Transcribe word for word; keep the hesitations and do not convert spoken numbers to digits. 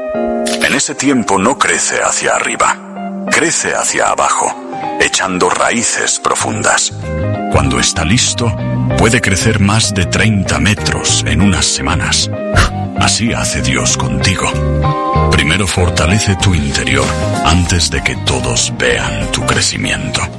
En ese tiempo no crece hacia arriba, crece hacia abajo, echando raíces profundas. Cuando está listo, puede crecer más de treinta metros en unas semanas. Así hace Dios contigo. Primero fortalece tu interior antes de que todos vean tu crecimiento.